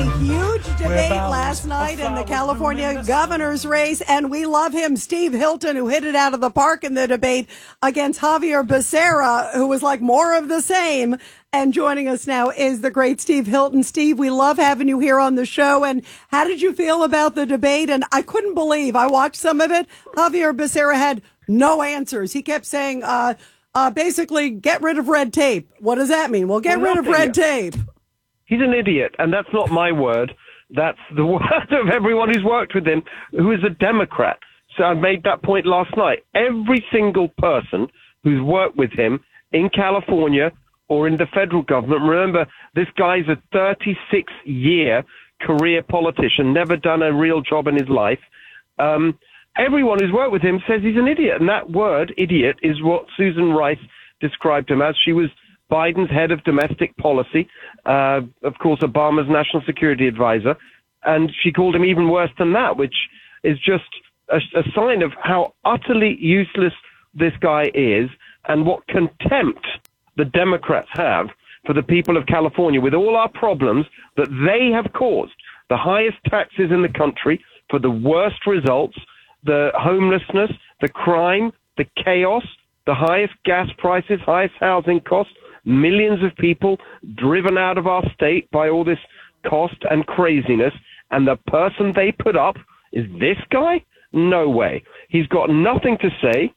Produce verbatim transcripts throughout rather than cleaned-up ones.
huge debate last night in the California governor's race, and we love him. Steve Hilton, who hit it out of the park in the debate against Javier Becerra, who was like more of the same. And joining us now is the great Steve Hilton. Steve, we love having you here on the show. And how did you feel about the debate? And I couldn't believe, I watched some of it, Javier Becerra had no answers. He kept saying, uh, uh, basically, get rid of red tape. What does that mean? Well, get well, rid of red tape. He's an idiot, and that's not my word. That's the word of everyone who's worked with him, who is a Democrat. So I made that point last night. Every single person who's worked with him in California or in the federal government, remember, this guy's a thirty-six year career politician, never done a real job in his life. Um, everyone who's worked with him says he's an idiot, and that word, idiot, is what Susan Rice described him as. She was Biden's head of domestic policy, uh, of course, Obama's national security advisor, and she called him even worse than that, which is just a, a sign of how utterly useless this guy is and what contempt the Democrats have for the people of California with all our problems that they have caused. The highest taxes in the country for the worst results, the homelessness, the crime, the chaos, the highest gas prices, highest housing costs, millions of people driven out of our state by all this cost and craziness, and the person they put up is this guy? No way. He's got nothing to say,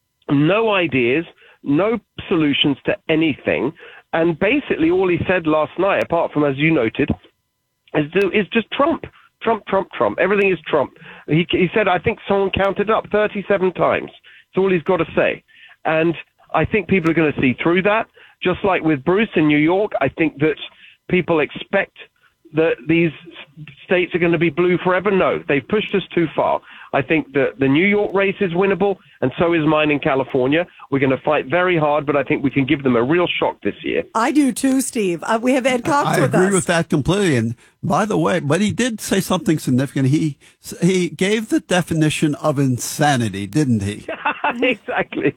no ideas, no solutions to anything, and basically all he said last night, apart from, as you noted, is, is just Trump. Trump, Trump, Trump. Everything is Trump. He, he said, I think someone counted up thirty-seven times. That's all he's got to say. And I think people are going to see through that. Just like with Bruce in New York, I think that people expect that these states are going to be blue forever. No, they've pushed us too far. I think that the New York race is winnable, and so is mine in California. We're going to fight very hard, but I think we can give them a real shock this year. I do too, Steve. Uh, we have Ed Cox I with us. I agree with that completely. And by the way, but he did say something significant. He he gave the definition of insanity, didn't he? Exactly.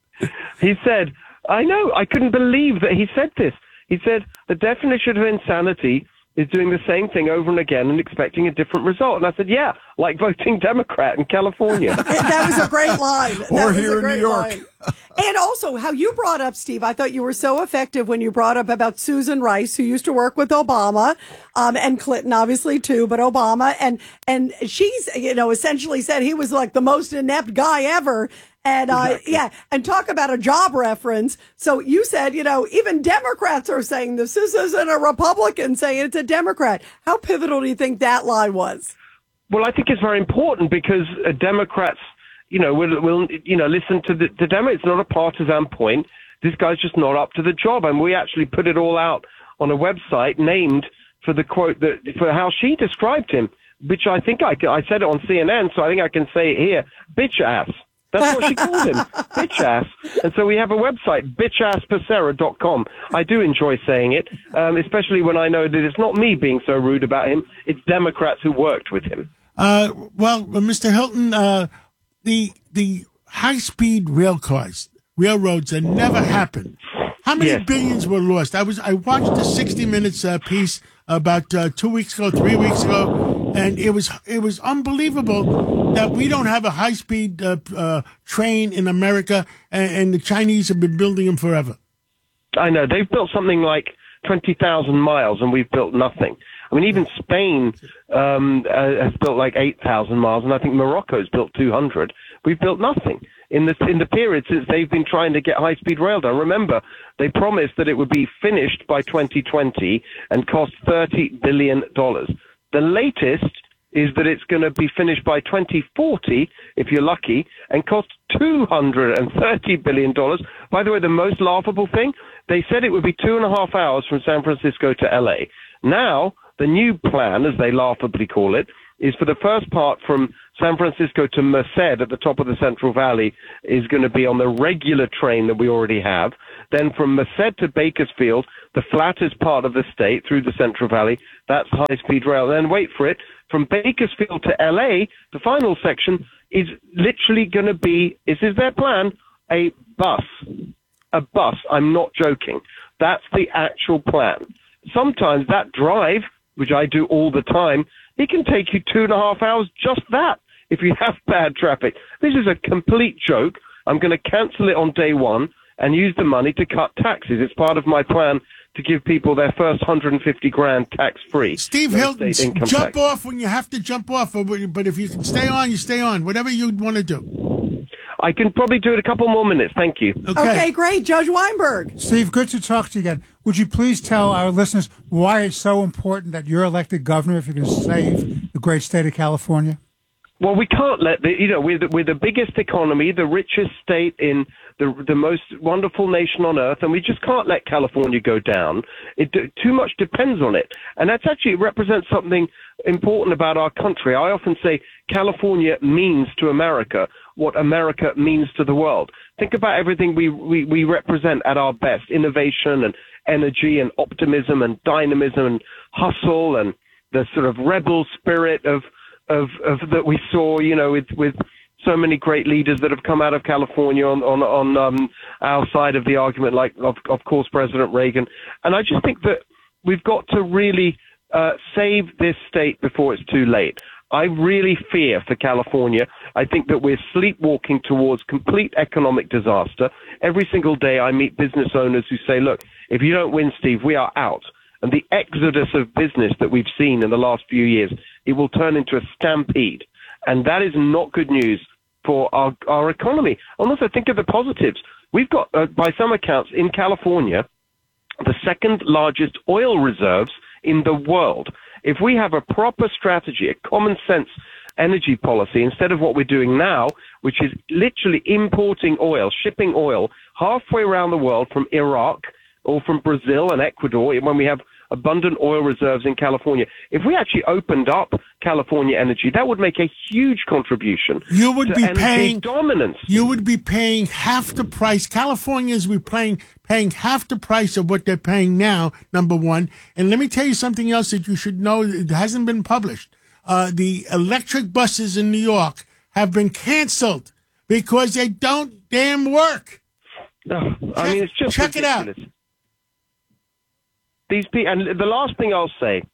He said, I know, I couldn't believe that he said this. He said, the definition of insanity is doing the same thing over and again and expecting a different result. And I said, yeah, like voting Democrat in California. That was a great line. That or was here a in great New York. Line. And also how you brought up, Steve, I thought you were so effective when you brought up about Susan Rice, who used to work with Obama, um, and Clinton, obviously, too, but Obama. And, and she's, you know, essentially said he was like the most inept guy ever. And, uh, exactly. yeah, and talk about a job reference. So you said, you know, even Democrats are saying this. This isn't a Republican saying it's a Democrat. How pivotal do you think that line was? Well, I think it's very important because uh, Democrats, you know, will, will, you know, listen to the, the Democrats. It's not a partisan point. This guy's just not up to the job. And we actually put it all out on a website named for the quote that, for how she described him, which I think I, I said it on C N N, so I think I can say it here. Bitch ass. That's what she called him, bitch ass. And so we have a website, bitch ass Becerra dot com. I do enjoy saying it, um, especially when I know that it's not me being so rude about him. It's Democrats who worked with him. Uh, well, Mister Hilton, uh, the the high-speed rail cars, railroads, that never happened. How many Yes. billions were lost? I was I watched the sixty minutes uh, piece about uh, two weeks ago, three weeks ago, and it was it was unbelievable that we don't have a high speed uh, uh, train in America, and, and the Chinese have been building them forever. I know. They've built something like twenty thousand miles, and we've built nothing. I mean, even Spain um, uh, has built like eight thousand miles, and I think Morocco's built two hundred. We've built nothing in the, in the period since they've been trying to get high-speed rail done. Remember, they promised that it would be finished by twenty twenty and cost thirty billion dollars. The latest is that it's going to be finished by twenty forty, if you're lucky, and cost two hundred thirty billion dollars. By the way, the most laughable thing, they said it would be two and a half hours from San Francisco to L A. Now, the new plan, as they laughably call it, is for the first part from San Francisco to Merced at the top of the Central Valley is going to be on the regular train that we already have. Then from Merced to Bakersfield, the flattest part of the state through the Central Valley, that's high-speed rail. Then wait for it, from Bakersfield to L A, the final section is literally going to be, this is their plan, a bus. A bus. I'm not joking. That's the actual plan. Sometimes that drive which I do all the time, it can take you two and a half hours just that if you have bad traffic. This is a complete joke. I'm going to cancel it on day one and use the money to cut taxes. It's part of my plan to give people their first one hundred fifty grand tax-free. Steve no Hilton, state income jump tax. off when you have to jump off, but if you can stay on, you stay on. Whatever you want to do. I can probably do it a couple more minutes. Thank you. Okay. Okay, great. Judge Weinberg. Steve, good to talk to you again. Would you please tell our listeners why it's so important that you're elected governor if you can save the great state of California? Well, we can't let the, you know, we're the, we're the biggest economy, the richest state in the the most wonderful nation on earth, and we just can't let California go down. It too much depends on it, and that's actually represents something important about our country. I often say California means to America what America means to the world. Think about everything we, we, we represent at our best: innovation and energy and optimism and dynamism and hustle and the sort of rebel spirit of Of, of that we saw, you know, with, with so many great leaders that have come out of California on on, on um, our side of the argument, like of, of course President Reagan. And I just think that we've got to really uh, save this state before it's too late. I really fear for California. I think that we're sleepwalking towards complete economic disaster. Every single day I meet business owners who say, look, if you don't win, Steve, we are out. And the exodus of business that we've seen in the last few years, it will turn into a stampede. And that is not good news for our, our economy. And also think of the positives. We've got, uh, by some accounts, in California, the second largest oil reserves in the world. If we have a proper strategy, a common sense energy policy, instead of what we're doing now, which is literally importing oil, shipping oil halfway around the world from Iraq or from Brazil and Ecuador, when we have abundant oil reserves in California. If we actually opened up California energy, that would make a huge contribution. You would to be energy paying dominance. You would be paying half the price. Californians would be paying paying half the price of what they're paying now. Number one, and let me tell you something else that you should know. It hasn't been published. Uh, the electric buses in New York have been canceled because they don't damn work. No, check, I mean it's just check ridiculous. it out. These people, and the last thing I'll say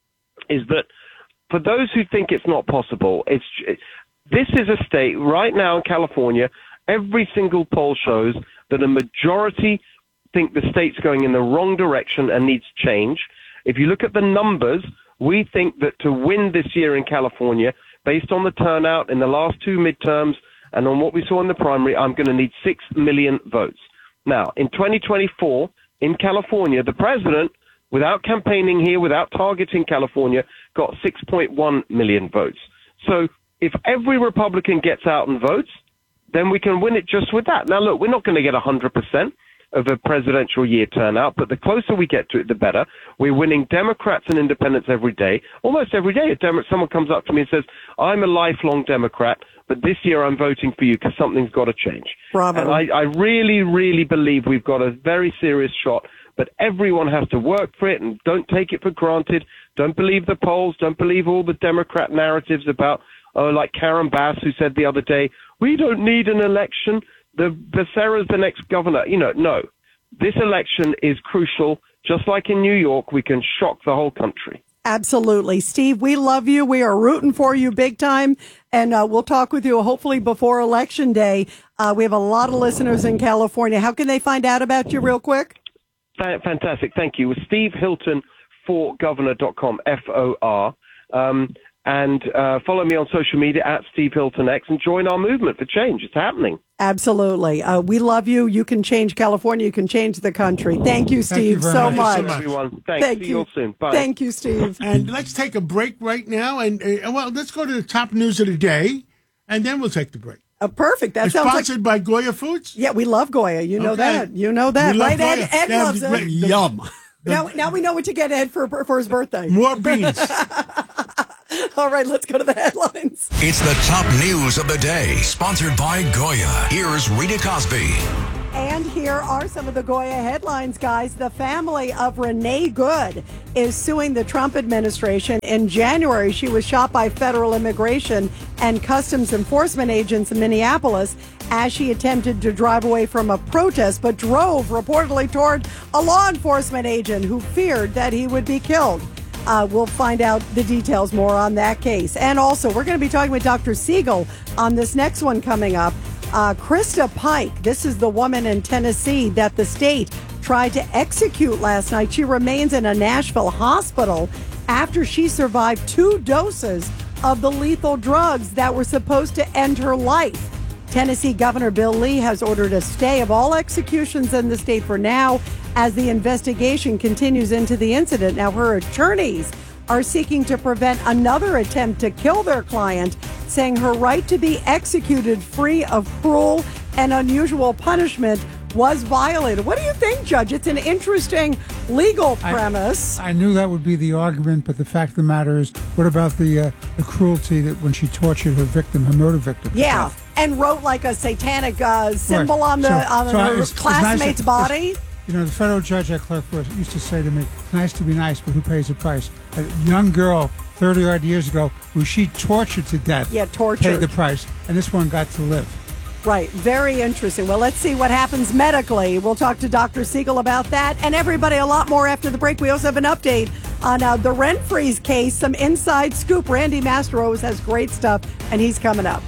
is that for those who think it's not possible, it's it, this is a state right now in California. Every single poll shows that a majority think the state's going in the wrong direction and needs change. If you look at the numbers, we think that to win this year in California, based on the turnout in the last two midterms and on what we saw in the primary, I'm going to need six million votes. Now, in twenty twenty-four, in California, the president, without campaigning here, without targeting California, got six point one million votes. So if every Republican gets out and votes, then we can win it just with that. Now, look, we're not going to get one hundred percent of a presidential year turnout, but the closer we get to it, the better. We're winning Democrats and independents every day. Almost every day, a Demo- someone comes up to me and says, I'm a lifelong Democrat, but this year I'm voting for you because something's got to change. Bravo. And I, I really, really believe we've got a very serious shot. But everyone has to work for it, and don't take it for granted. Don't believe the polls. Don't believe all the Democrat narratives about, oh, like Karen Bass, who said the other day, we don't need an election. The Becerra's the next governor. You know, no. This election is crucial. Just like in New York, we can shock the whole country. Absolutely. Steve, we love you. We are rooting for you big time. And uh, we'll talk with you hopefully before Election Day. Uh, we have a lot of listeners in California. How can they find out about you real quick? Fantastic. Thank you. With Steve Hilton for governor dot com, F O R. Um, and uh, follow me on social media at Steve Hilton X and join our movement for change. It's happening. Absolutely. Uh, we love you. You can change California. You can change the country. Thank you, Steve, Thank you so much. much. Thank you, everyone. Thanks. Thank See you. you all soon. Bye. Thank you, Steve. And let's take a break right now. And uh, well, let's go to the top news of the day, and then we'll take the break. Uh, perfect. That It's sounds sponsored like. by Goya Foods. Yeah, we love Goya. You know Okay. that. You know that. We love Right, Ed? Goya. Ed They have loves the- it. the- Yum. Now, now we know what to get Ed for, for his birthday. More beans. All right, let's go to the headlines. It's the top news of the day, sponsored by Goya. Here's Rita Cosby. And here are some of the Goya headlines, guys. The family of Renee Good is suing the Trump administration. In January, she was shot by federal immigration and customs enforcement agents in Minneapolis as she attempted to drive away from a protest, but drove reportedly toward a law enforcement agent who feared that he would be killed. Uh, we'll find out the details more on that case. And also, we're going to be talking with Doctor Siegel on this next one coming up. Uh, Krista Pike, this is the woman in Tennessee that the state tried to execute last night. She remains in a Nashville hospital after she survived two doses of the lethal drugs that were supposed to end her life. Tennessee Governor Bill Lee has ordered a stay of all executions in the state for now as the investigation continues into the incident. Now, her attorneys are seeking to prevent another attempt to kill their client, saying her right to be executed free of cruel and unusual punishment was violated. What do you think, Judge? It's an interesting legal premise. I, I knew that would be the argument, but the fact of the matter is, what about the uh, the cruelty that when she tortured her victim, her murder victim? Yeah, and wrote like a satanic uh, symbol right. on the so, on so her it's, classmate's it's nice body. It's, you know, the federal judge I clerked for used to say to me, "It's nice to be nice, but who pays the price?" A young girl, thirty odd years ago, who she tortured to death, yeah, tortured, paid the price, and this one got to live. Right. Very interesting. Well, let's see what happens medically. We'll talk to Doctor Siegel about that and everybody a lot more after the break. We also have an update on uh, the rent freeze case, some inside scoop. Randy Mastro always has great stuff, and he's coming up.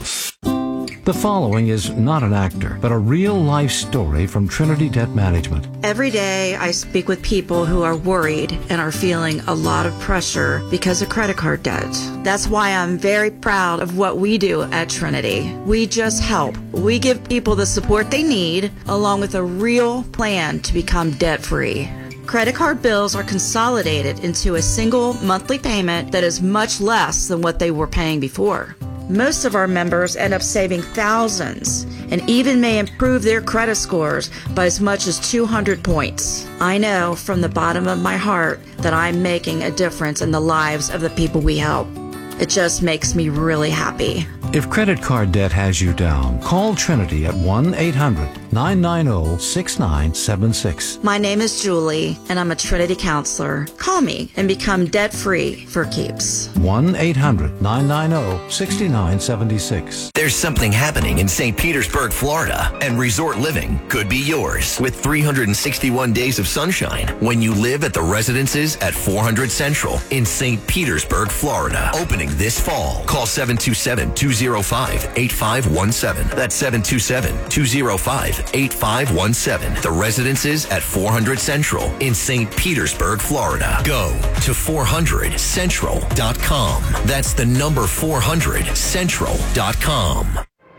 The following is not an actor, but a real-life story from Trinity Debt Management. Every day I speak with people who are worried and are feeling a lot of pressure because of credit card debt. That's why I'm very proud of what we do at Trinity. We just help. We give people the support they need, along with a real plan to become debt-free. Credit card bills are consolidated into a single monthly payment that is much less than what they were paying before. Most of our members end up saving thousands and even may improve their credit scores by as much as two hundred points. I know from the bottom of my heart that I'm making a difference in the lives of the people we help. It just makes me really happy. If credit card debt has you down, call Trinity at one eight hundred nine nine zero six nine seven six. My name is Julie, and I'm a Trinity counselor. Call me and become debt-free for keeps. one eight hundred nine nine zero six nine seven six. There's something happening in Saint Petersburg, Florida, and resort living could be yours with three hundred sixty-one days of sunshine when you live at the residences at four hundred Central in Saint Petersburg, Florida. Opening this fall. Call seven two seven, two zero five, eight five one seven. That's seven two seven, two zero five, eight five one seven. The residences at four hundred Central in Saint Petersburg, Florida. Go to four hundred central dot com. That's the number four hundred central dot com.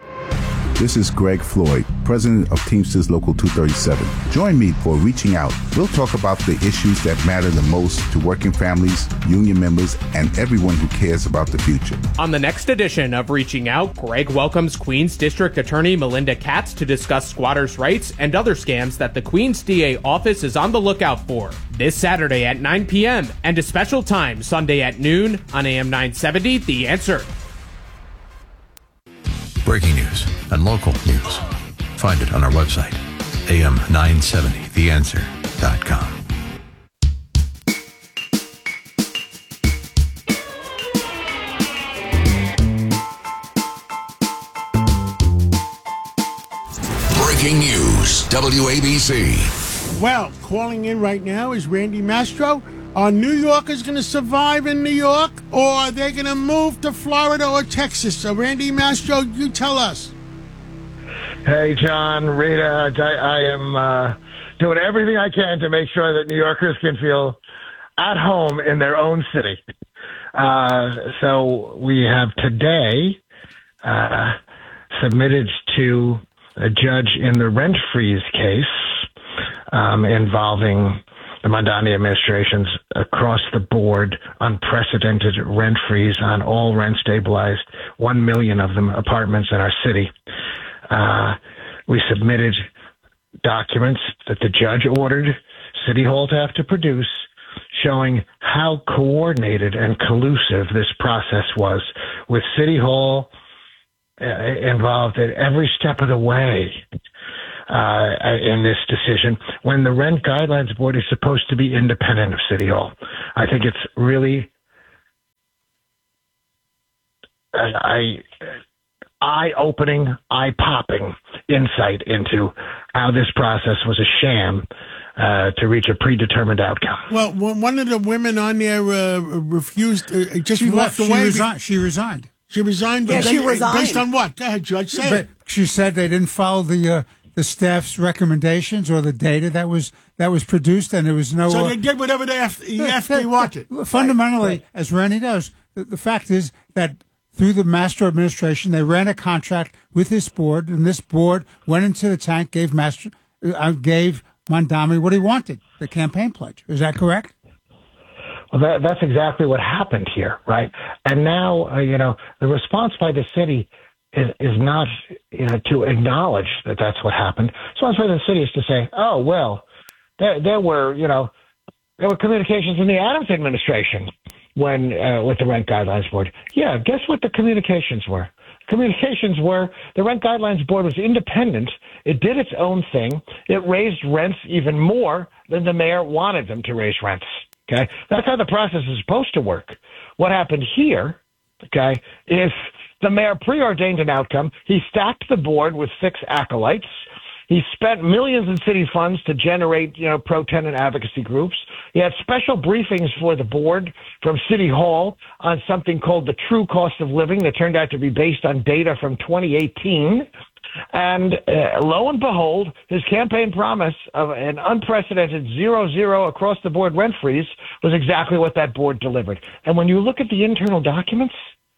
This is Greg Floyd, president of Teamsters Local two thirty-seven. Join me for Reaching Out. We'll talk about the issues that matter the most to working families, union members, and everyone who cares about the future. On the next edition of Reaching Out, Greg welcomes Queens District Attorney Melinda Katz to discuss squatters' rights and other scams that the Queens D A office is on the lookout for. This Saturday at nine p.m. and a special time Sunday at noon on A M nine seventy, The Answer. Breaking news and local news. Find it on our website, A M nine seventy the answer dot com. Breaking news, W A B C. Well, calling in right now is Randy Mastro. Are New Yorkers going to survive in New York, or are they going to move to Florida or Texas? So, Randy Mastro, you tell us. Hey, John, Rita, I, I am uh, doing everything I can to make sure that New Yorkers can feel at home in their own city. Uh, so we have today uh, submitted to a judge in the rent freeze case um, involving the Mondani administration's across-the-board unprecedented rent freeze on all rent-stabilized, one million of them apartments in our city. Uh, we submitted documents that the judge ordered City Hall to have to produce showing how coordinated and collusive this process was, with City Hall uh, involved at every step of the way uh, in this decision, when the Rent Guidelines Board is supposed to be independent of City Hall. I think it's really I, I eye-opening, eye-popping insight into how this process was a sham uh, to reach a predetermined outcome. Well, one of the women on there uh, refused, uh, just she walked left. away. She resigned. She resigned. She resigned. Yeah, based, she resigned. Based on what? Go ahead, Judge. Say But it. she said they didn't follow the uh, the staff's recommendations or the data that was that was produced, and there was no. So uh, they did whatever they have, the F D A wanted. Fundamentally, Right. as Randy knows, the, the fact is that through the master administration, they ran a contract with this board, and this board went into the tank, gave master, uh, gave Mondami what he wanted, the campaign pledge. Is that correct? Well, that, that's exactly what happened here, right? And now, uh, you know, the response by the city is, is not, you know, to acknowledge that that's what happened. The response by the city is to say, oh, well, there, there were, you know, there were communications in the Adams administration when, uh, with the Rent Guidelines Board. Yeah, guess what the communications were? Communications were the Rent Guidelines Board was independent. It did its own thing. It raised rents even more than the mayor wanted them to raise rents. Okay, that's how the process is supposed to work. What happened here, okay, is the mayor preordained an outcome. He stacked the board with six acolytes. He spent millions in city funds to generate, you know, pro-tenant advocacy groups. He had special briefings for the board from City Hall on something called the true cost of living that turned out to be based on data from twenty eighteen. And uh, lo and behold, his campaign promise of an unprecedented zero zero across the board rent freeze was exactly what that board delivered. And when you look at the internal documents,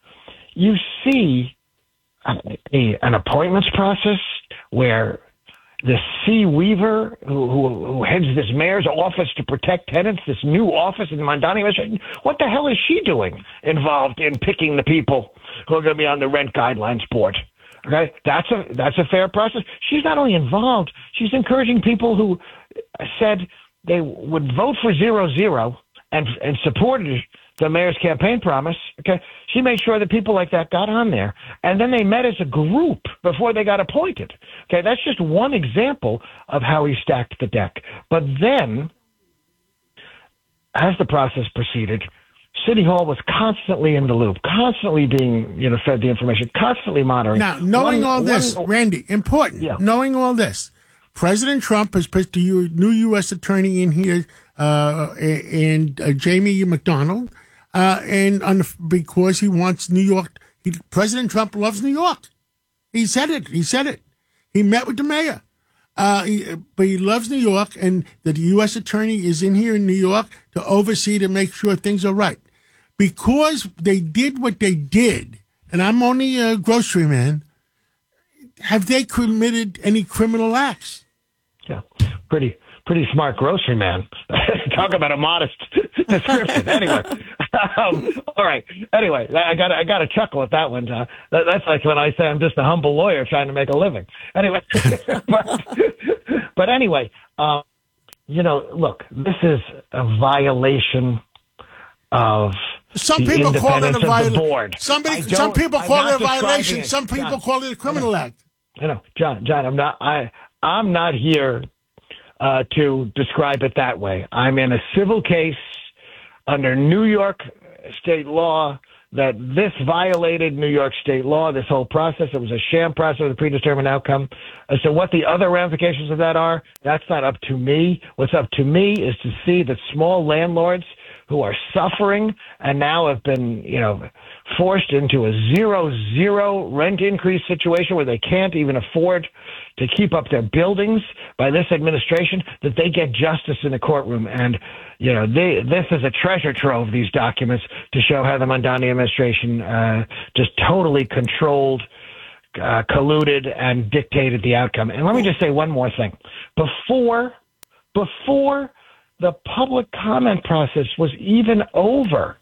you see a, a, an appointments process where the C. Weaver, who, who, who heads this mayor's office to protect tenants, this new office in the Mondani administration, what the hell is she doing involved in picking the people who are going to be on the Rent Guidelines Board? Okay, that's a that's a fair process. She's not only involved; she's encouraging people who said they would vote for zero zero and and supported the mayor's campaign promise. Okay, she made sure that people like that got on there, and then they met as a group before they got appointed. Okay, that's just one example of how he stacked the deck. But then, as the process proceeded, City Hall was constantly in the loop, constantly being, you know, fed the information, constantly monitoring. Now, knowing One- all this, one- Randy, important. Yeah. Knowing all this, President Trump has put the U- new U S attorney in here, uh, and uh, Jamie McDonald, uh, and on the, because he wants New York. He, President Trump loves New York. He said it. He said it. He met with the mayor. Uh, he, but he loves New York, and the U S attorney is in here in New York to oversee to make sure things are right. Because they did what they did, and I'm only a grocery man, have they committed any criminal acts? Yeah, pretty pretty smart grocery man. Talk about a modest description. Anyway, um, all right. Anyway, I got I got a chuckle at that one. Uh, that, that's like when I say I'm just a humble lawyer trying to make a living. Anyway, but, but anyway, uh, you know, look, this is a violation of. Some the people call it a independence of the violation. board. Somebody, I some don't- people I'm call not it a violation. describing it. Some people John, call it a criminal act. I know, John. John, I'm not. I I'm not here uh, to describe it that way. I'm in a civil case under New York state law that this violated New York state law. This whole process. It was a sham process with a predetermined outcome. As to what the other ramifications of that are, that's not up to me. What's up to me is to see that small landlords who are suffering and now have been, you know, forced into a zero zero rent increase situation where they can't even afford to keep up their buildings by this administration, that they get justice in the courtroom. And, you know, they, this is a treasure trove, these documents, to show how the Mondani administration uh, just totally controlled, uh, colluded, and dictated the outcome. And let me just say one more thing. Before, before the public comment process was even over,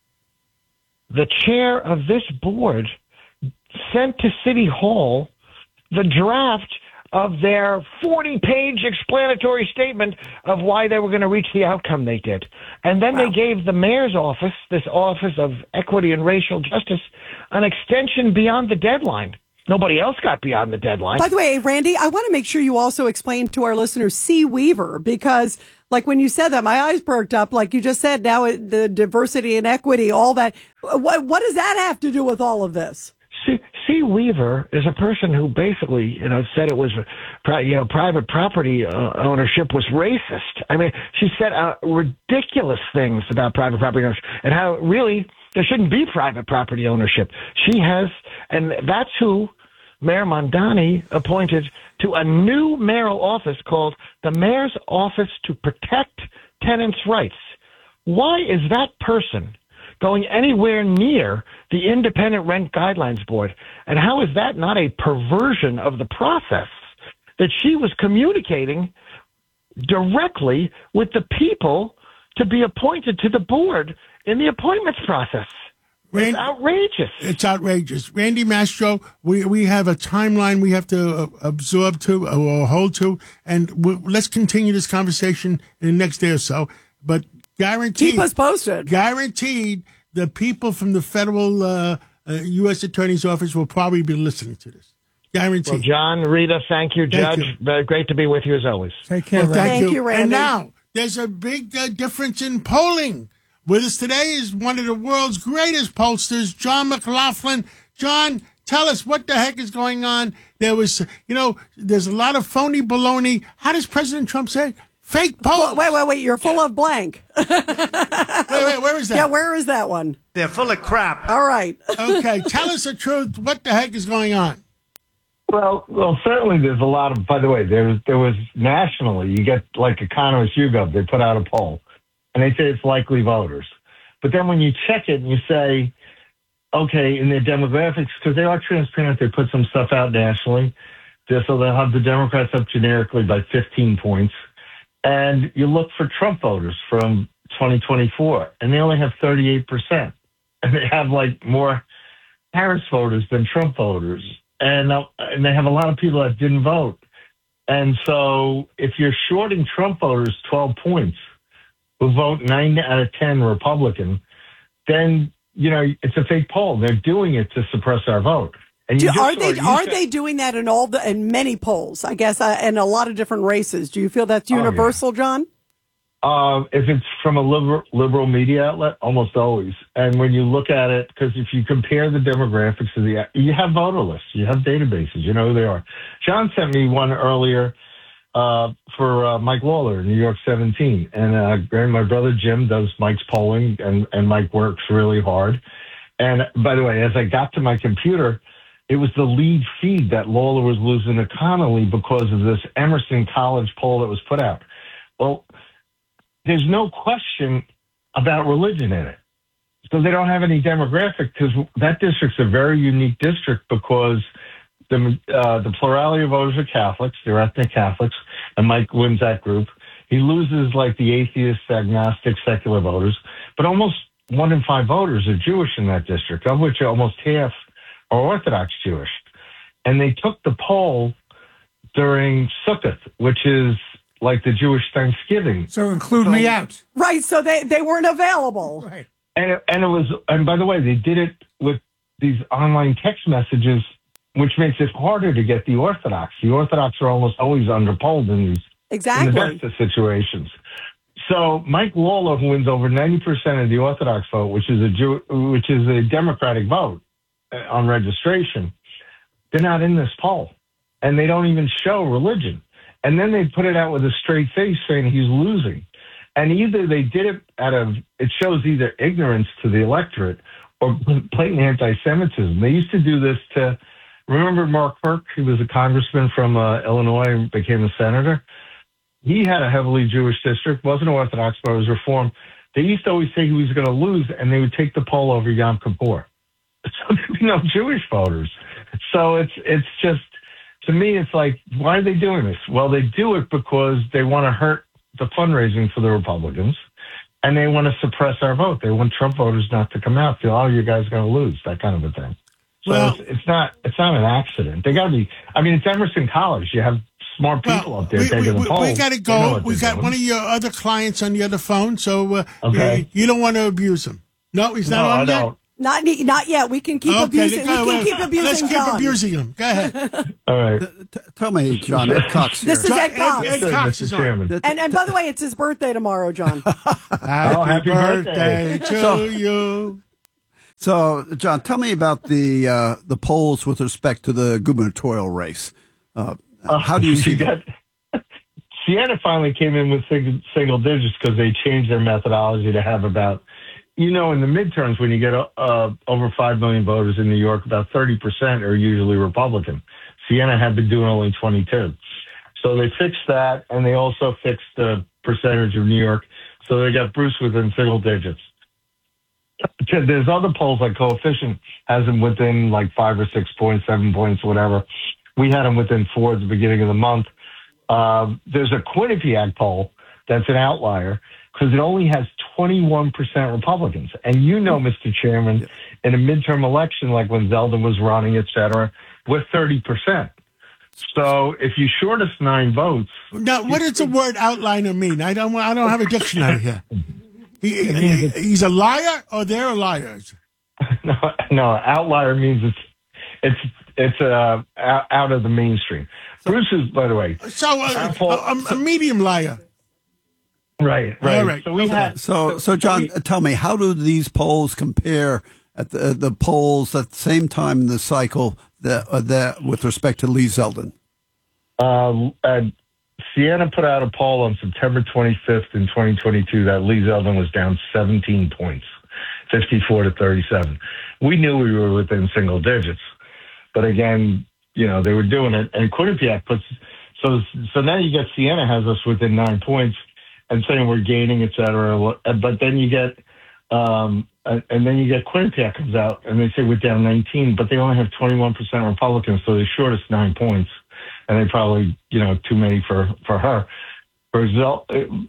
the chair of this board sent to City Hall the draft of their forty-page explanatory statement of why they were going to reach the outcome they did. And then wow. they gave the mayor's office, this Office of Equity and Racial Justice, an extension beyond the deadline. Nobody else got beyond the deadline. By the way, Randy, I want to make sure you also explain to our listeners C. Weaver, because like when you said that, my eyes perked up. Like you just said, now the diversity and equity, all that. What, what does that have to do with all of this? C. Dulcie Weaver is a person who basically, you know, said it was, you know, private property uh, ownership was racist. I mean, she said uh, ridiculous things about private property ownership and how really there shouldn't be private property ownership. She has, and that's who Mayor Mondani appointed to a new mayoral office called the Mayor's Office to Protect Tenants' Rights. Why is that person going anywhere near the Independent Rent Guidelines Board? And how is that not a perversion of the process that she was communicating directly with the people to be appointed to the board in the appointments process? Randy, it's outrageous. It's outrageous. Randy Mastro, we, we have a timeline we have to uh, absorb to or hold to, and we, let's continue this conversation in the next day or so. But guaranteed, keep us posted. Guaranteed, the people from the federal uh, uh, U S Attorney's Office will probably be listening to this. Guaranteed. Well, John, Rita, thank you, Thank Judge. Uh, great to be with you as always. Take care, Well, thank, Thank you. you, Randy. And now, there's a big uh, difference in polling. With us today is one of the world's greatest pollsters, John McLaughlin. John, tell us what the heck is going on. There was, you know, there's a lot of phony baloney. How does President Trump say? Fake polls. Wait, wait, wait. You're full of blank. wait, wait, where is that? Yeah, where is that one? They're full of crap. All right. Okay, tell us the truth. What the heck is going on? Well, well, certainly there's a lot of, by the way, there was, there was nationally, you get like Economist YouGov, they put out a poll. And they say it's likely voters. But then when you check it and you say, okay, in their demographics, because they are transparent, they put some stuff out nationally. So they'll have the Democrats up generically by fifteen points. And you look for Trump voters from twenty twenty-four, and they only have thirty-eight percent. And they have like more Harris voters than Trump voters. And, uh, and they have a lot of people that didn't vote. And so if you're shorting Trump voters twelve points, who vote nine out of ten Republican, then, you know, it's a fake poll. They're doing it to suppress our vote. And you Do, just are saw- they you are said- they doing that in all the in many polls? I guess uh, in a lot of different races. Do you feel that's Oh, yeah. universal, John? Uh, if it's from a liberal, liberal media outlet, almost always. And when you look at it, because if you compare the demographics of the, you have voter lists, you have databases, you know who they are. John sent me one earlier uh, for uh, Mike Lawler, New York seventeen. And uh, my brother Jim does Mike's polling, and, and Mike works really hard. And by the way, as I got to my computer, it was the lead feed that Lawler was losing to Connolly because of this Emerson College poll that was put out. Well, there's no question about religion in it. So they don't have any demographic, because that district's a very unique district because the uh, the plurality of voters are Catholics, they're ethnic Catholics, and Mike wins that group. He loses like the atheists, agnostic, secular voters, but almost one in five voters are Jewish in that district, of which almost half are Orthodox Jewish. And they took the poll during Sukkot, which is like the Jewish Thanksgiving. So include So- me out. Right. So they, they weren't available. Right. And it, and it was, and by the way, they did it with these online text messages, which makes it harder to get the Orthodox. The Orthodox are almost always underpolled in these Exactly. in the best of situations. So Mike Lawler, who wins over ninety percent of the Orthodox vote, which is a Jew, which is a Democratic vote uh, on registration, they're not in this poll, and they don't even show religion. And then they put it out with a straight face saying he's losing. And either they did it out of, it shows either ignorance to the electorate or blatant anti-Semitism. They used to do this to, remember Mark Kirk? He was a congressman from uh, Illinois and became a senator. He had a heavily Jewish district, wasn't Orthodox, but was Reform. They used to always say he was going to lose, and they would take the poll over Yom Kippur. So there'd be no Jewish voters. So it's it's just, to me, it's like, why are they doing this? Well, they do it because they want to hurt the fundraising for the Republicans, and they want to suppress our vote. They want Trump voters not to come out, feel, oh, you guys are going to lose, that kind of a thing. So Well- it's, it's not it's not an accident. They got to be, I mean, it's Emerson College. You have smart people up there we, taking we, the polls. we got to They know go. what We they're got doing. one of your other clients on the other phone, so uh, Okay. you, you don't want to abuse him. No, he's not No, on I yet? don't. Not ne- not yet. We can keep Okay, abusing. go We can ahead. keep abusing Let's keep John. abusing him. Go ahead. All right. T- tell me, John, Ed Cox here. This is Ed Cox. Ed, Ed Cox is on. Chairman. And and by the way, it's his birthday tomorrow, John. Happy, happy birthday, birthday. to So- you. So, John, tell me about the uh, the polls with respect to the gubernatorial race. Uh, how do you see that? Siena finally came in with single, single digits because they changed their methodology to have about, you know, in the midterms when you get uh, over five million voters in New York, about thirty percent are usually Republican. Siena had been doing only twenty-two. So they fixed that, and they also fixed the percentage of New York. So they got Bruce within single digits. There's other polls like Coefficient has him within like five or six points, seven points, whatever. We had him within four at the beginning of the month. Uh, there's a Quinnipiac poll that's an outlier because it only has twenty-one percent Republicans. And you know, Mister Chairman, in a midterm election, like when Zeldin was running, et cetera, we're thirty percent. So if you short us nine votes. Now, what does the word outliner mean? I don't. I don't have a dictionary here. He, he, he's a liar, or they're liars. No, no. Outlier means it's it's it's uh, out of the mainstream. Bruce is, by the way. So uh, a, a, a medium liar. Right. Right. All right. So we had. So, so John, tell me, how do these polls compare at the the polls at the same time in the cycle that uh, that with respect to Lee Zeldin? Uh, uh, Siena put out a poll on September twenty-fifth in twenty twenty-two that Lee Zeldin was down seventeen points, fifty-four to thirty-seven. We knew we were within single digits, but again, you know, they were doing it. And Quinnipiac puts so so now you get Siena has us within nine points and saying we're gaining, et cetera. But then you get um, and then you get Quinnipiac comes out and they say we're down nineteen, but they only have twenty-one percent Republicans, so they short us nine points. And they probably, you know, too many for, for her. For Zel-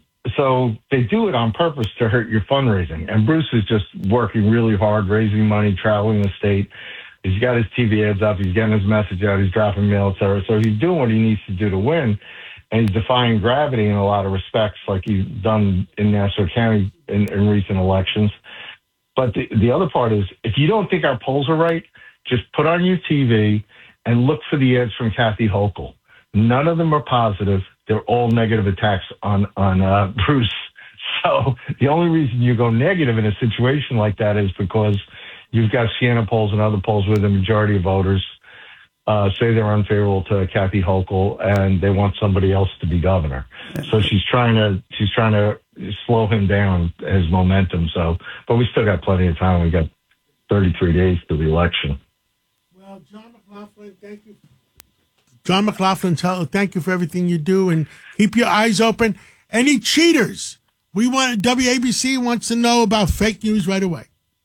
so they do it on purpose to hurt your fundraising. And Bruce is just working really hard, raising money, traveling the state. He's got his T V ads up. He's getting his message out. He's dropping mail, et cetera. So he's doing what he needs to do to win. And he's defying gravity in a lot of respects, like he's done in Nassau County in, in recent elections. But the, the other part is, if you don't think our polls are right, just put on your T V and look for the ads from Kathy Hochul. None of them are positive. They're all negative attacks on, on uh, Bruce. So the only reason you go negative in a situation like that is because you've got Siena polls and other polls where the majority of voters uh, say they're unfavorable to Kathy Hochul and they want somebody else to be governor. So she's trying to she's trying to slow him down, his momentum. So, but we still got plenty of time. We got thirty-three days to the election. Well, John McLaughlin, thank you. John McLaughlin, tell, thank you for everything you do, and keep your eyes open. Any cheaters? We want W A B C wants to know about fake news right away.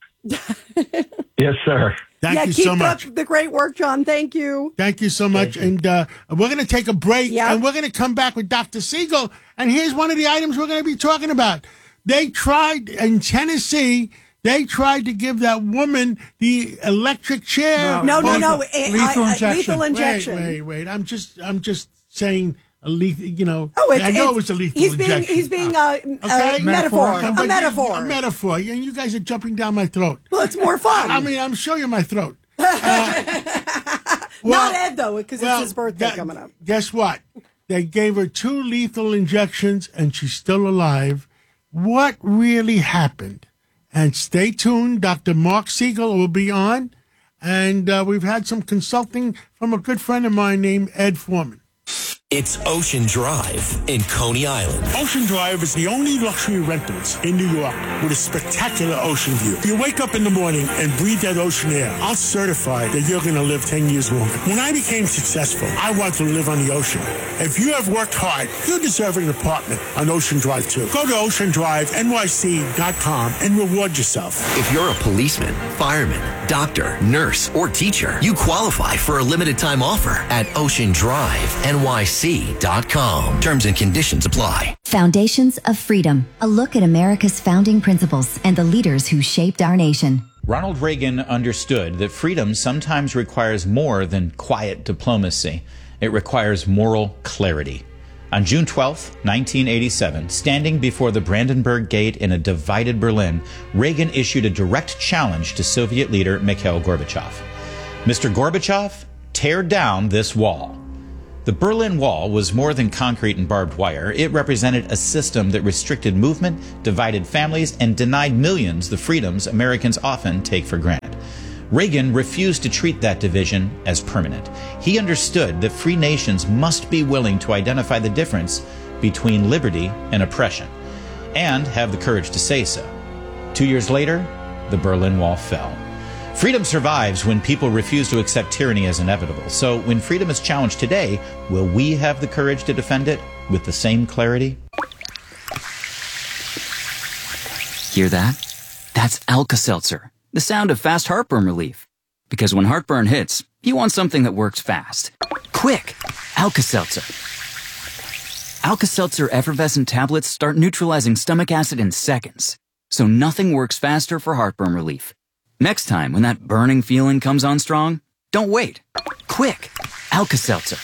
Yes, sir. Thank yeah, you keep so much. up the great work, John. Thank you. Thank you so much. You. And uh, we're going to take a break, yep. and we're going to come back with Doctor Siegel. And here's one of the items we're going to be talking about. They tried in Tennessee. They tried to give that woman the electric chair. No, no, no. no. Lethal I, I, injection. Lethal injection. Wait, wait, wait. I'm just, I'm just saying a lethal. You know. Oh, it's, I know it's, it was a lethal he's injection. Being, he's being uh, okay? a metaphor. A metaphor. A metaphor. A metaphor. And you guys are jumping down my throat. Well, it's more fun. I mean, I'm showing you my throat. Uh, well, Not Ed though, because well, it's his birthday that, coming up. Guess what? They gave her two lethal injections, and she's still alive. What really happened? And stay tuned. Doctor Mark Siegel will be on. And uh, we've had some consulting from a good friend of mine named Ed Foreman. It's Ocean Drive in Coney Island. Ocean Drive is the only luxury rentals in New York with a spectacular ocean view. You wake up in the morning and breathe that ocean air. I'll certify that you're going to live ten years longer. When I became successful, I wanted to live on the ocean. If you have worked hard, you deserve an apartment on Ocean Drive too. Go to ocean drive N Y C dot com and reward yourself. If you're a policeman, fireman, doctor, nurse, or teacher, you qualify for a limited time offer at ocean drive N Y C dot com. Terms and conditions apply. Foundations of Freedom, a look at America's founding principles and the leaders who shaped our nation. Ronald Reagan understood that freedom sometimes requires more than quiet diplomacy. It requires moral clarity. On June twelfth, nineteen eighty-seven, standing before the Brandenburg Gate in a divided Berlin, Reagan issued a direct challenge to Soviet leader Mikhail Gorbachev. Mister Gorbachev, tear down this wall. The Berlin Wall was more than concrete and barbed wire. It represented a system that restricted movement, divided families, and denied millions the freedoms Americans often take for granted. Reagan refused to treat that division as permanent. He understood that free nations must be willing to identify the difference between liberty and oppression, and have the courage to say so. Two years later, the Berlin Wall fell. Freedom survives when people refuse to accept tyranny as inevitable. So when freedom is challenged today, will we have the courage to defend it with the same clarity? Hear that? That's Alka-Seltzer, the sound of fast heartburn relief. Because when heartburn hits, you want something that works fast. Quick! Alka-Seltzer. Alka-Seltzer effervescent tablets start neutralizing stomach acid in seconds. So nothing works faster for heartburn relief. Next time, when that burning feeling comes on strong, don't wait. Quick! Alka-Seltzer.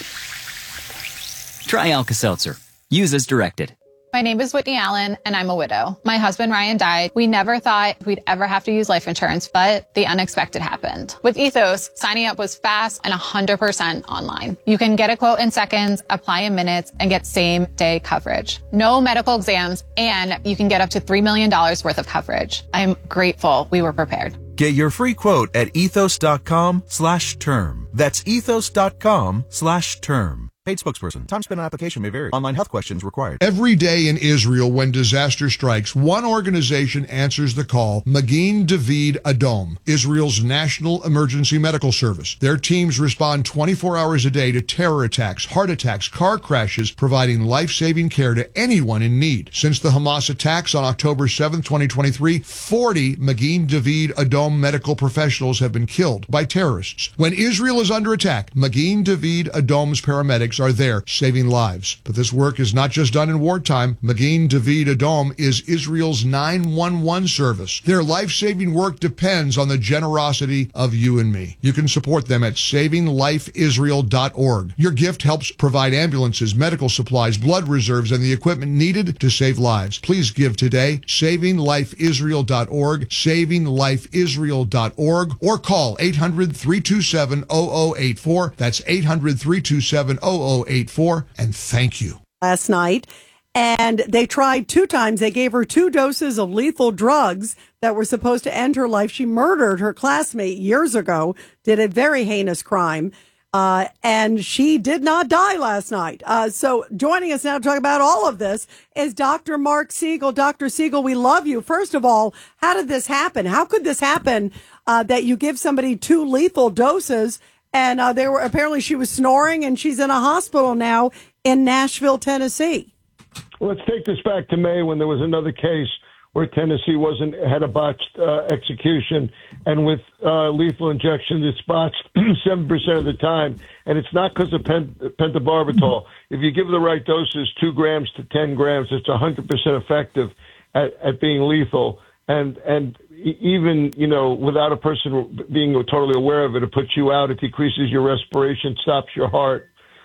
Try Alka-Seltzer. Use as directed. My name is Whitney Allen, and I'm a widow. My husband, Ryan, died. We never thought we'd ever have to use life insurance, but the unexpected happened. With Ethos, signing up was fast and one hundred percent online. You can get a quote in seconds, apply in minutes, and get same-day coverage. No medical exams, and you can get up to three million dollars worth of coverage. I'm grateful we were prepared. Get your free quote at ethos.com slash term. That's ethos.com slash term. Paid spokesperson. Time spent on application may vary. Online health questions required. Every day in Israel, when disaster strikes, one organization answers the call, Magen David Adom, Israel's national emergency medical service. Their teams respond twenty-four hours a day to terror attacks, heart attacks, car crashes, providing life-saving care to anyone in need. Since the Hamas attacks on October seventh, twenty twenty-three, forty Magen David Adom medical professionals have been killed by terrorists. When Israel is under attack, Magen David Adom's paramedics are there saving lives. But this work is not just done in wartime. Magen David Adom is Israel's nine one one service. Their life-saving work depends on the generosity of you and me. You can support them at saving life israel dot org. Your gift helps provide ambulances, medical supplies, blood reserves, and the equipment needed to save lives. Please give today. saving life israel dot org, saving life israel dot org, or call eight hundred, three two seven, zero zero eight four. That's eight hundred, three two seven, zero zero eight four, and thank you. Last night, and they tried two times. They gave her two doses of lethal drugs that were supposed to end her life. She murdered her classmate years ago, did a very heinous crime, uh, and she did not die last night. Uh, so joining us now to talk about all of this is Doctor Mark Siegel. Doctor Siegel, we love you. First of all, how did this happen? How could this happen uh, that you give somebody two lethal doses? And uh, they were apparently she was snoring, and she's in a hospital now in Nashville, Tennessee. Well, let's take this back to May when there was another case where Tennessee wasn't had a botched uh, execution, and with uh, lethal injection, it's botched seven percent of the time, and it's not because of pen- pentobarbital. If you give the right doses, two grams to ten grams, it's one hundred percent effective at, at being lethal, and and. Even, you know, without a person being totally aware of it, it puts you out. It decreases your respiration, stops your heart.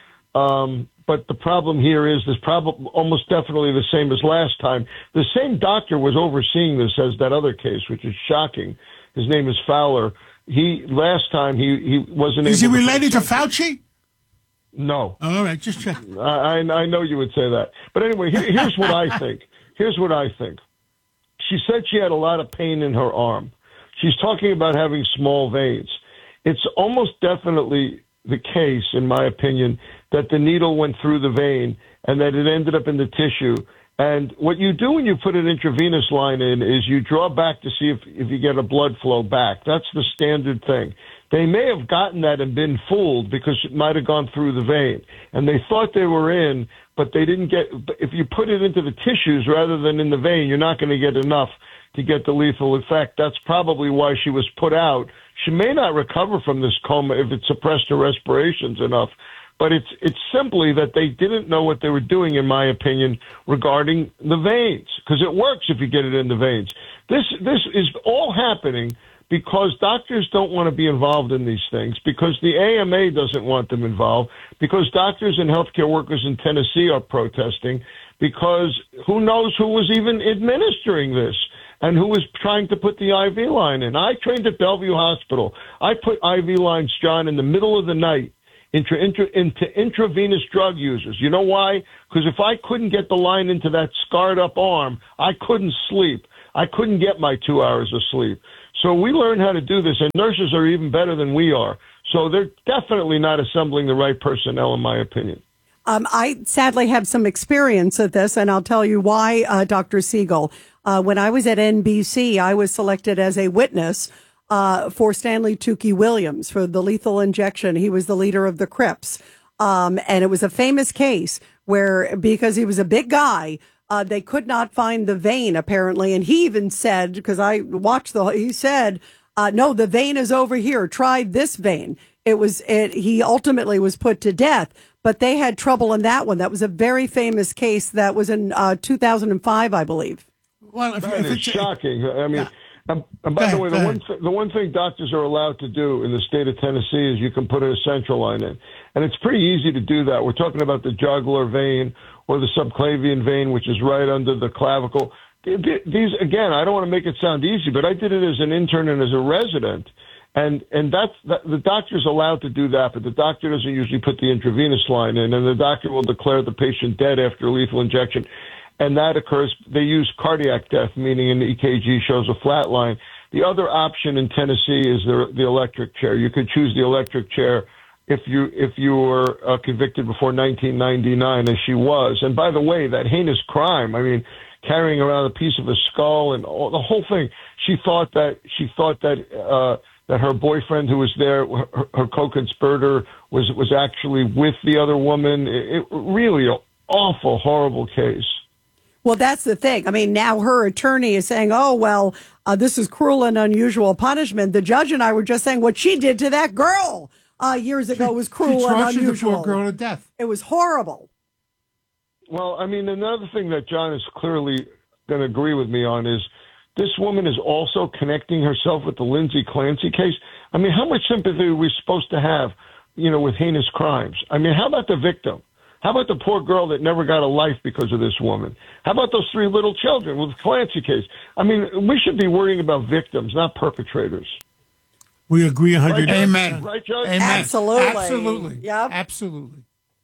Um, but the problem here is this problem almost definitely the same as last time. The same doctor was overseeing this as that other case, which is shocking. His name is Fowler. He last time he, he wasn't is able he related to, to Fauci? No. All right, just check. I, I know you would say that. But anyway, here, here's what I think. Here's what I think. She said she had a lot of pain in her arm. She's talking about having small veins. It's almost definitely the case, in my opinion, that the needle went through the vein and that it ended up in the tissue. And what you do when you put an intravenous line in is you draw back to see if, if you get a blood flow back. That's the standard thing. They may have gotten that and been fooled because it might have gone through the vein. And they thought they were in, but they didn't get, if you put it into the tissues rather than in the vein, you're not going to get enough to get the lethal effect. That's probably why she was put out. She may not recover from this coma if it suppressed her respirations enough, but it's it's simply that they didn't know what they were doing, in my opinion, regarding the veins, because it works if you get it in the veins. This this is all happening because doctors don't want to be involved in these things, because the A M A doesn't want them involved, because doctors and healthcare workers in Tennessee are protesting, because who knows who was even administering this and who was trying to put the I V line in. I trained at Bellevue Hospital. I put I V lines, John, in the middle of the night intra, intra, into intravenous drug users. You know why? Because if I couldn't get the line into that scarred up arm, I couldn't sleep. I couldn't get my two hours of sleep. So we learned how to do this, and nurses are even better than we are. So they're definitely not assembling the right personnel, in my opinion. Um, I sadly have some experience at this, and I'll tell you why, uh, Doctor Siegel. Uh, when I was at N B C, I was selected as a witness uh, for Stanley Tukey Williams for the lethal injection. He was the leader of the Crips. Um, and it was a famous case where, because he was a big guy, uh, they could not find the vein, apparently. And he even said, because I watched the, he said, uh, no, the vein is over here. Try this vein. It was, it, he ultimately was put to death, but they had trouble in that one. That was a very famous case. That was in uh, two thousand five, I believe. Well, if, that if is it's shocking. I mean, yeah. um, and by Go the way, ahead, the go one, th- the one thing doctors are allowed to do in the state of Tennessee is you can put a central line in. And it's pretty easy to do that. We're talking about the jugular vein or the subclavian vein, which is right under the clavicle. These, again, I don't want to make it sound easy, but I did it as an intern and as a resident. And and that's that, the doctor's allowed to do that, but the doctor doesn't usually put the intravenous line in, and the doctor will declare the patient dead after a lethal injection. And that occurs, they use cardiac death, meaning an E K G shows a flat line. The other option in Tennessee is the, the electric chair. You could choose the electric chair if you if you were uh, convicted before nineteen ninety-nine, as she was. And by the way, that heinous crime, I mean, carrying around a piece of a skull and all, the whole thing, she thought that, she thought that, uh, that her boyfriend who was there, her, her co-conspirator, was, was actually with the other woman. It, it really an awful, horrible case. Well, that's the thing. I mean, now her attorney is saying, oh, well, uh, this is cruel and unusual punishment. The judge and I were just saying what she did to that girl uh, years ago was cruel she and tortured unusual. the poor girl to death. It was horrible. Well, I mean, another thing that John is clearly going to agree with me on is this woman is also connecting herself with the Lindsay Clancy case. I mean, how much sympathy are we supposed to have, you know, with heinous crimes? I mean, how about the victim? How about the poor girl that never got a life because of this woman? How about those three little children with the Clancy case? I mean, we should be worrying about victims, not perpetrators. We agree one hundred percent. Right, Amen. Right, Judge? Amen. Absolutely. Absolutely. Yep. Absolutely.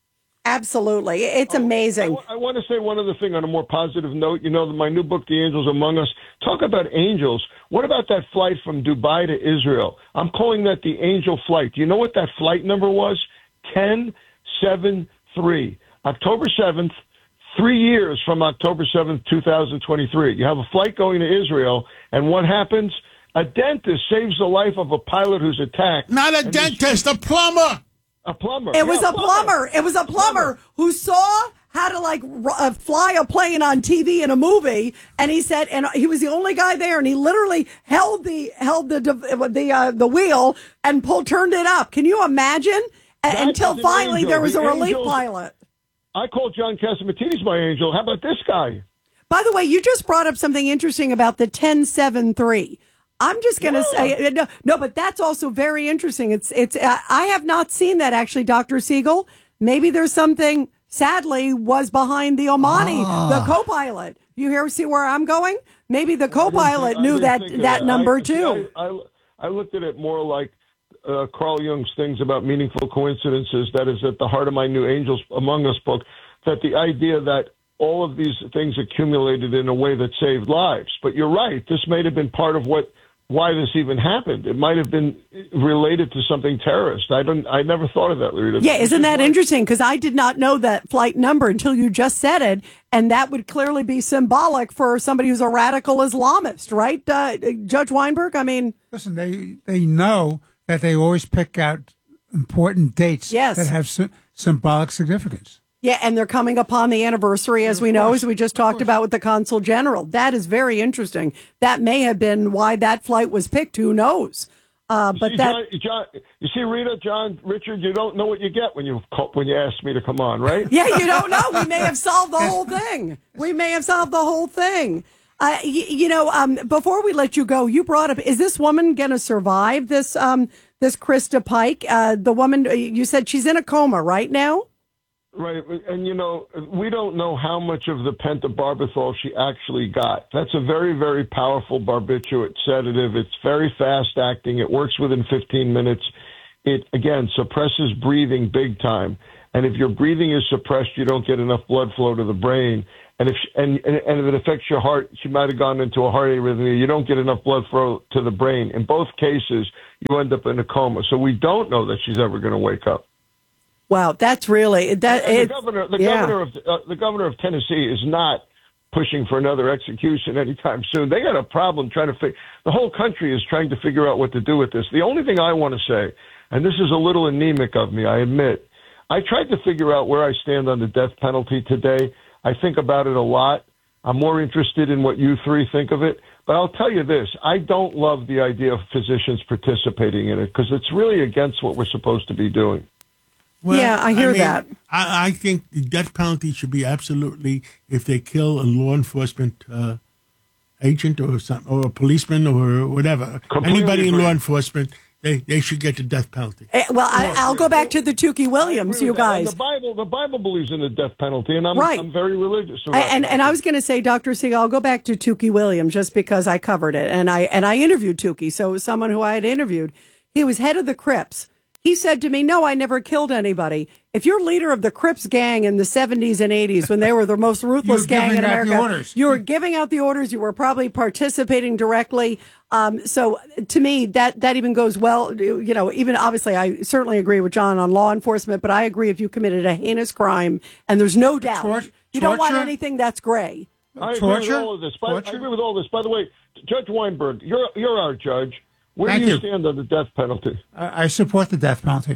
Absolutely. It's amazing. I, I want to say one other thing on a more positive note. You know, my new book, The Angels Among Us, talk about angels. What about that flight from Dubai to Israel? I'm calling that the angel flight. Do you know what that flight number was? ten seven three. October seventh, three years from October seventh, two thousand twenty-three. You have a flight going to Israel, and what happens? A dentist saves the life of a pilot who's attacked. Not a dentist, a plumber. A plumber. It was Yeah, a plumber. It was a plumber who saw how to like r- uh, fly a plane on T V in a movie, and he said, and he was the only guy there, and he literally held the held the the uh, the wheel and pulled turned it up. Can you imagine? A- That until is an finally angel. there was The a relief angels- pilot. I call John Catsimatidis my angel. How about this guy? By the way, you just brought up something interesting about the ten seven three. I'm just going to say no, no, but that's also very interesting. It's it's. Uh, I have not seen that actually, Doctor Siegel. Maybe there's something. Sadly, was behind the Omani, Ah. the co-pilot. You hear see where I'm going? Maybe the co-pilot I knew didn't that think of that number I, too. I, I, I looked at it more like uh, Carl Jung's things about meaningful coincidences. That is at the heart of my new Angels Among Us book. That the idea that all of these things accumulated in a way that saved lives. But you're right. This may have been part of what. Why this even happened. It might have been related to something terrorist. I don't. I never thought of that, Rita. Yeah, isn't that interesting? Because I did not know that flight number until you just said it, and that would clearly be symbolic for somebody who's a radical Islamist, right, uh, Judge Weinberg? I mean, listen, they they know that they always pick out important dates Yes. that have sy- symbolic significance. yeah, and they're coming upon the anniversary, as we know, as we just talked about with the consul general. That is very interesting. That may have been why that flight was picked. Who knows? Uh, but see, that. John, John, you see, Rita, John, Richard, you don't know what you get when you call, when you ask me to come on, right? Yeah, you don't know. We may have solved the whole thing. We may have solved the whole thing. Uh, y- you know, um, before we let you go, you brought up, is this woman going to survive this, um, this Krista Pike? Uh, the woman, you said she's in a coma right now? Right, and you know, we don't know how much of the pentobarbital she actually got. That's a very, very powerful barbiturate sedative. It's very fast acting. It works within fifteen minutes. it, again, suppresses breathing big time. And if your breathing is suppressed, you don't get enough blood flow to the brain. And if and, and, and if it affects your heart, she might have gone into a heart arrhythmia. You don't get enough blood flow to the brain. In both cases, you end up in a coma. So we don't know that she's ever going to wake up. Wow, that's really that. And It, the governor, the yeah. governor of uh, the governor of Tennessee is not pushing for another execution anytime soon. They got a problem trying to figure. The whole country is trying to figure out what to do with this. The only thing I want to say, and this is a little anemic of me, I admit, I tried to figure out where I stand on the death penalty today. I think about it a lot. I'm more interested in what you three think of it. But I'll tell you this, I don't love the idea of physicians participating in it because it's really against what we're supposed to be doing. Well, Yeah, I hear mean, that. I, I think the death penalty should be absolutely if they kill a law enforcement uh, agent or some, or a policeman or whatever. Completely Anybody in agree. law enforcement, they, they should get the death penalty. Eh, well, I, I'll go back to the Tukey Williams, you And the guys. Bible, the Bible believes in the death penalty, and I'm, Right. I'm very religious. I- about and that. and I was going to say, Doctor Siegel, I'll go back to Tukey Williams just because I covered it, and I and I interviewed Tukey, so it was someone who I had interviewed. He was head of the Crips. He said to me, "No, I never killed anybody. If you're leader of the Crips gang in the seventies and eighties, when they were the most ruthless were gang giving in out the America, orders. you were giving out the orders. You were probably participating directly. Um, so to me, that that even goes well. You know, even obviously, I certainly agree with John on law enforcement, but I agree if you committed a heinous crime, and there's no doubt Tor- you don't want torture? anything that's gray. I agree Torture? with all of this. By, I Torture? agree with all this. By the way, Judge Weinberg, you're you're our judge. Where Thank do you, you. stand on the death penalty? I, I support the death penalty.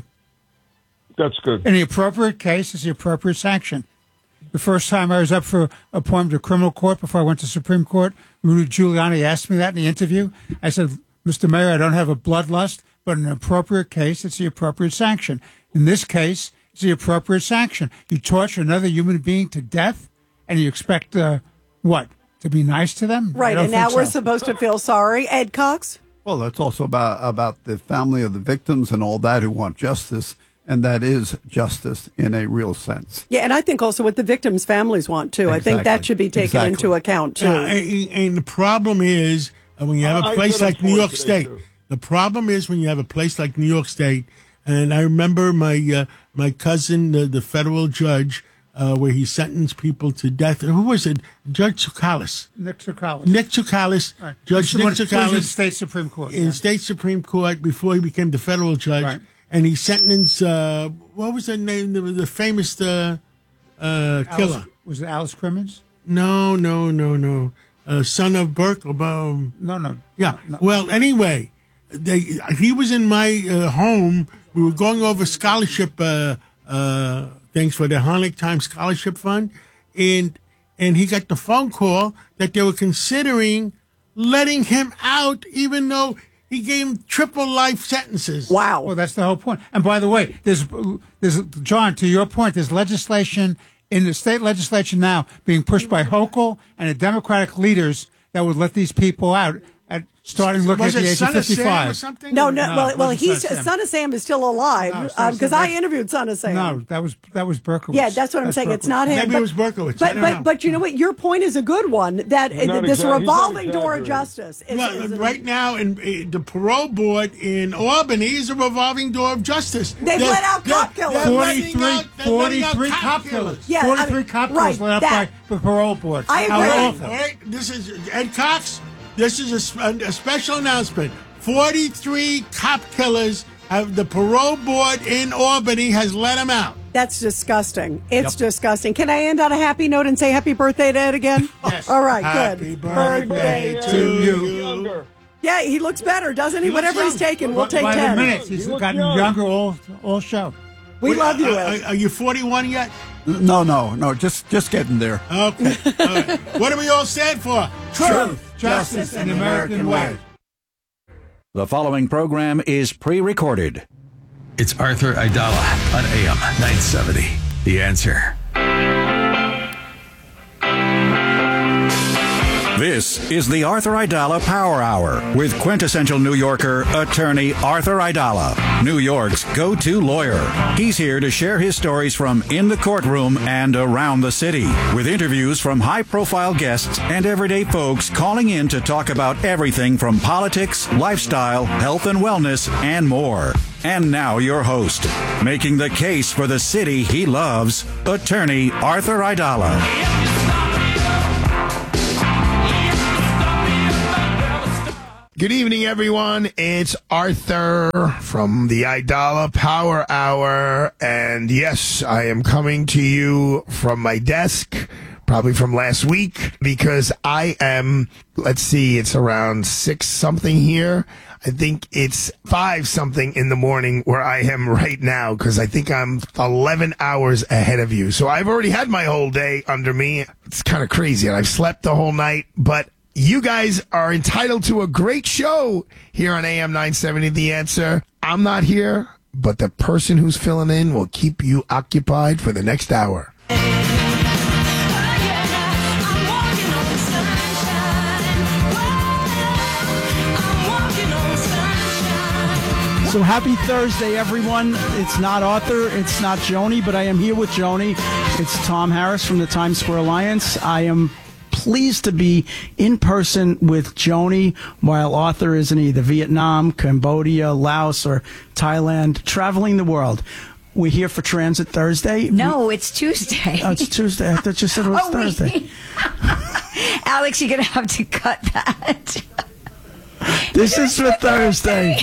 That's good. In the appropriate case, it's the appropriate sanction. The first time I was up for appointment to criminal court before I went to Supreme Court, Rudy Giuliani asked me that in the interview. I said, Mister Mayor, I don't have a bloodlust, but in an appropriate case, it's the appropriate sanction. In this case, it's the appropriate sanction. You torture another human being to death, and you expect, uh, what, to be nice to them? I Right, don't and now think we're so. supposed to feel sorry. Ed Cox? Well, that's also about about the family of the victims and all that who want justice, and that is justice in a real sense. Yeah, and I think also what the victims' families want, too. I think that Exactly. should be taken Exactly. into account, too. Uh, and, and the problem is uh, when you have I- a I place said like I'm New for it York today, State. too. The problem is when you have a place like New York State, and I remember my uh, my cousin, the, the federal judge, uh, where he sentenced people to death. Who was it? Judge Tsoukalis. Nick Tsoukalis. Nick Tsoukalis. Right. Judge This is Nick what- what was in Tsoukalis. State Supreme Court. In yeah. state Supreme Court before he became the federal judge. Right. And he sentenced, uh, what was the name, the, the famous uh, uh, killer? Alice, was it Alice Crimmins? No, no, no, no. Uh, son of Burke. Um, No, no. yeah. Well, anyway, they, he was in my uh, home. We were going over scholarship uh, uh, things for the Harlech Times Scholarship Fund, and and he got the phone call that they were considering letting him out, even though he gave him triple life sentences. Wow. Well, that's the whole point. And by the way, there's, there's John, to your point, there's legislation in the state legislature now being pushed by Hochul and the Democratic leaders that would let these people out at starting looking Was at the it age Son of of Sam fifty-five. or something? No, no, No, well, it well, wasn't he's Son of Sam. Son of Sam is still alive No, Son of because Sam, I that's- interviewed Son of Sam. No, that was that was Berkowitz. Yeah, that's what I'm saying. It's not him. Maybe but, it was Berkowitz. I But don't but know. but you know what? Your point is a good one. That He's not this exa- he's not revolving door of exaggerating. justice. Is, Well, is- right now, in uh, the parole board in Albany is a revolving door of justice. They've They're- let out they're- cop killers. they're letting forty-three, out- they're letting out forty-three cop killers. Yeah, I forty-three mean, cop right, killers let up that- by the parole board. I How agree. awful. All right, this is Ed Cox. This is a, s- a- a special announcement. forty-three cop killers. Have the parole board in Albany has let them out. That's disgusting. It's disgusting. Can I end on a happy note and say happy birthday to Ed again? Yes. All right, Happy good. birthday to you. Yeah, he looks better, doesn't he? He looks Whatever he's young. taking, we'll By take the ten. minutes, he's You look gotten young. younger all all show. We Wait, love you, are, Ed. are, are you forty-one yet? No, no, no, just just getting there. Okay. All right. What do we all stand for? Truth, justice, and the American way. The following program is pre-recorded. It's Arthur Aidala on A M nine seventy. The Answer. This is the Arthur Aidala Power Hour with quintessential New Yorker attorney Arthur Aidala, New York's go-to lawyer. He's here to share his stories from in the courtroom and around the city, with interviews from high-profile guests and everyday folks calling in to talk about everything from politics, lifestyle, health and wellness, and more. And now your host, making the case for the city he loves, attorney Arthur Aidala. Good evening, everyone. It's Arthur from the Aidala Power Hour. And yes, I am coming to you from my desk, probably from last week, because I am, let's see, it's around six something here. I think it's five something in the morning where I am right now, because I think I'm eleven hours ahead of you. So I've already had my whole day under me. It's kind of crazy. And I've slept the whole night, but you guys are entitled to a great show here on A M nine seventy, The Answer. I'm not here, but the person who's filling in will keep you occupied for the next hour. So happy Thursday, everyone. It's not Arthur, it's not Joni, but I am here with Joni. It's Tom Harris from the Times Square Alliance. I am pleased to be in person with Joni while Arthur is in either Vietnam, Cambodia, Laos, or Thailand, traveling the world. We're here for Transit Thursday. No, it's Tuesday. Oh, it's Tuesday. I thought you said it was oh, Thursday. Alex, you're going to have to cut that. This is for Thursday.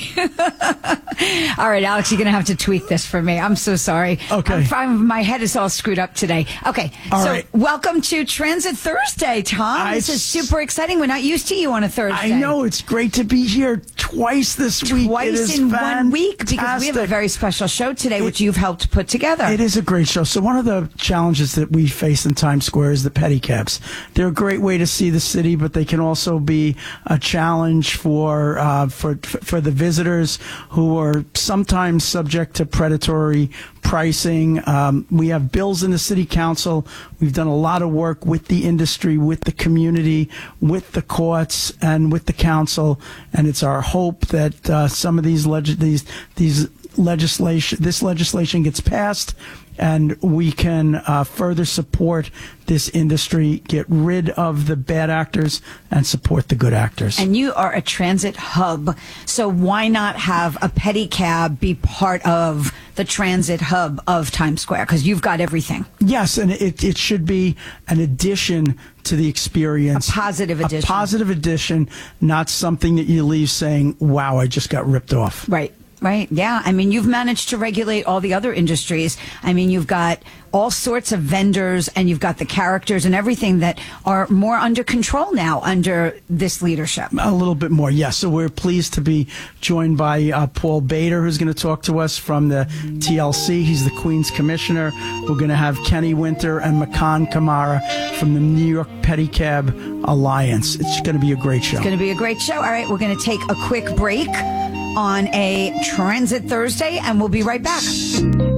All right, Alex, you're going to have to tweet this for me. I'm so sorry. Okay. I'm, I'm, my head is all screwed up today. Okay. All so right. Welcome to Transit Thursday, Tom. I, this is super exciting. We're not used to you on a Thursday. I know. It's great to be here twice this week. Twice it is in fantastic. one week, because we have a very special show today, which you've helped put together. It is a great show. So one of the challenges that we face in Times Square is the pedicabs. They're a great way to see the city, but they can also be a challenge for uh, for for the visitors who are sometimes subject to predatory pricing. Um, we have bills in the city council. We've done a lot of work with the industry, with the community, with the courts, and with the council. And it's our hope that uh, some of these leg- these these legislation, this legislation gets passed, and we can uh, further support this industry, get rid of the bad actors, and support the good actors. And you are a transit hub, so why not have a pedicab be part of the transit hub of Times Square? Because you've got everything. Yes, and it, it should be an addition to the experience. A positive addition. A positive addition, not something that you leave saying, wow, I just got ripped off. Right. Right. Yeah. I mean, you've managed to regulate all the other industries. I mean, you've got all sorts of vendors, and you've got the characters and everything that are more under control now under this leadership. A little bit more. Yes. So we're pleased to be joined by uh, Paul Bader, who's going to talk to us from the T L C. He's the Queens Commissioner. We're going to have Kenny Winter and Makan Kamara from the New York Pedicab Alliance. It's going to be a great show. It's going to be a great show. All right. We're going to take a quick break on a Transit Thursday, and we'll be right back.